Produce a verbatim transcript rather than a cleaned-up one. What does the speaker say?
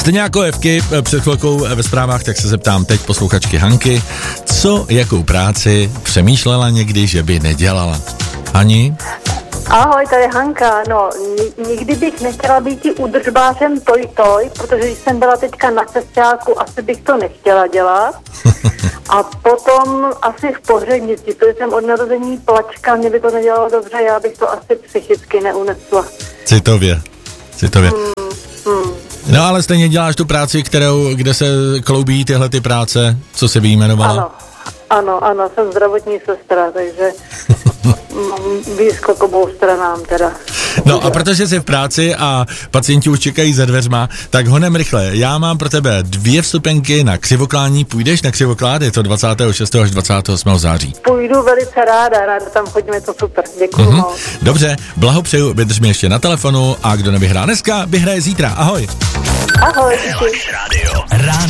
Stejně jako Evky před chvilkou ve zprávách, tak se zeptám teď posluchačky Hanky, co, jakou práci přemýšlela někdy, že by nedělala. Hani? Ahoj, tady Hanka. No, nikdy bych nechtěla být i údržbářem toj toj, protože když jsem byla teďka na cestáku, asi bych to nechtěla dělat. A potom asi v pohřebnici, protože jsem od narození plačka, mě by to nedělalo dobře, já bych to asi psychicky neunesla. Citově, citově. Hmm, hmm. No ale stejně děláš tu práci, kterou, kde se kloubí tyhle ty práce, co se vyjmenovala? Ano, ano, ano, jsem zdravotní sestra, takže mám blízko k obou stranám teda. No a protože jsi v práci a pacienti už čekají za dveřma, tak honem rychle. Já mám pro tebe dvě vstupenky na křivoklání. Půjdeš na křivoklát? Je to dvacátého šestého až dvacátého osmého září. Půjdu velice ráda, ráda tam chodím, je to super. Děkuju Mhm. moc. Dobře, blahopřeju, vydrž mi ještě na telefonu a kdo nevyhrá dneska, vyhraje zítra. Ahoj. Ahoj, díky. Rádio.